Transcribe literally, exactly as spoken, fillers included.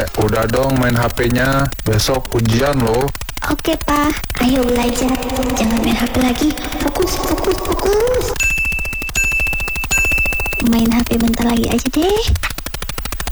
udah dong main H P-nya. Besok ujian loh. Oke, Pa. Ayo belajar. Jangan main H P lagi. Fokus, fokus, fokus. Main H P bentar lagi aja deh.